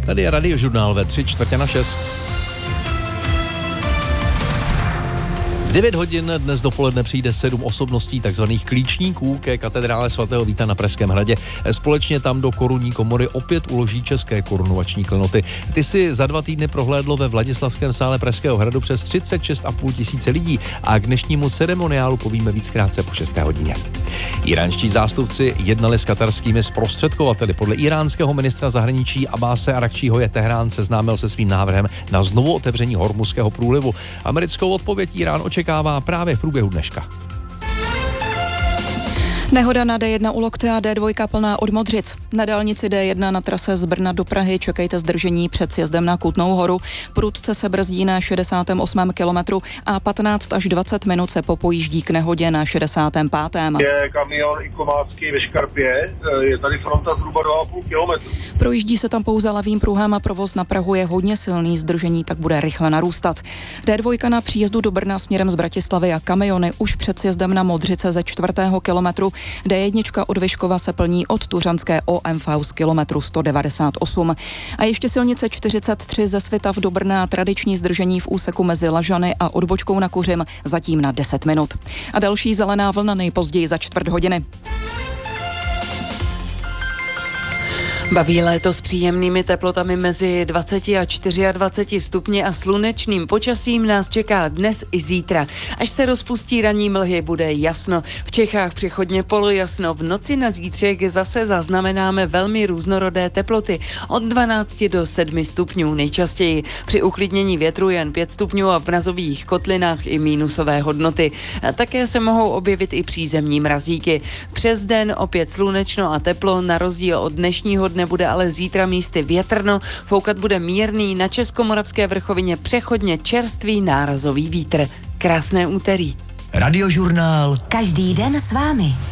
Tady je Radiožurnál ve 3:45. V 9 hodin dnes dopoledne přijde 7 osobností takzvaných klíčníků ke katedrále svatého Víta na Pražském hradě. Společně tam do korunní komory opět uloží české korunovační klenoty. Ty si za 2 týdny prohlédlo ve Vladislavském sále Pražského hradu přes 36,5 tisíce lidí a k dnešnímu ceremoniálu povíme víc krátce po 6. hodině. Iránští zástupci jednali s katarskými zprostředkovateli. Podle iránského ministra zahraničí Abáse Arakčího je Teherán seznámil se svým návrhem na znovu otevření Hormuzského průlivu. Americkou odpověď Irán očekává právě v průběhu dneška. Nehoda na D1 u Lokte a D2 plná od Modřic. Na dálnici D1 na trase z Brna do Prahy čekejte zdržení před sjezdem na Kutnou Horu. Prudce se brzdí na 68. kilometru a 15 až 20 minut se popojíždí k nehodě na 65. Je kamion i Komávský ve Škarpě, je tady fronta zhruba 2,5 kilometru. Projíždí se tam pouze levým pruhem a provoz na Prahu je hodně silný, zdržení tak bude rychle narůstat. D2 na příjezdu do Brna směrem z Bratislavy a kamiony už před sjezdem na Modřice ze 4. kilometru. D1 od Vyškova se plní od Tuřanské OMV z kilometru 198. A ještě silnice 43 ze Svitav do Brna, tradiční zdržení v úseku mezi Lažany a odbočkou na Kuřim zatím na 10 minut. A další zelená vlna nejpozději za 4 hodiny. Baví léto s příjemnými teplotami mezi 20 a 24 stupni a slunečným počasím nás čeká dnes i zítra. Až se rozpustí ranní mlhy, bude jasno. V Čechách přechodně polojasno. V noci na zítřek zase zaznamenáme velmi různorodé teploty. Od 12 do 7 stupňů nejčastěji. Při uklidnění větru jen 5 stupňů a v mrazových kotlinách i mínusové hodnoty. A také se mohou objevit i přízemní mrazíky. Přes den opět slunečno a teplo, na rozdíl od dnešního dne bude ale zítra místy větrno, foukat bude mírný, na Českomoravské vrchovině přechodně čerstvý nárazový vítr. Krásné úterý. Radiožurnál. Každý den s vámi.